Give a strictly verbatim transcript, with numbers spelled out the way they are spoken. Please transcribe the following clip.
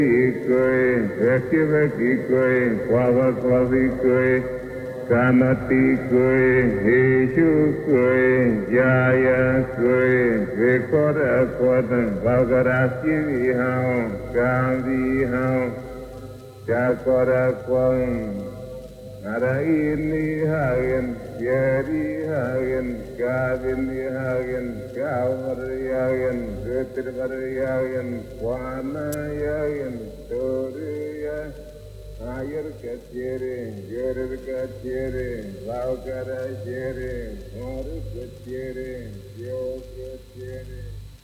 Koi, Vekiveki Koi, Kwavakwavi Koi, Kamati Koi, Heshu Koi, Jaya Koi, Vikora Kodan, Vagarasi Hao, Gandhi Hao, Jakora Kwan, Naraini Hagen, Yeri Hagen, Gavini Hagen, Gavari Hagen, Gutrivari Hagen, Kwana Hagen, Toriya, Ayer Kachere, Gerir Kachere, Vaukara Chere, Moru Kachere, Yo Kachere.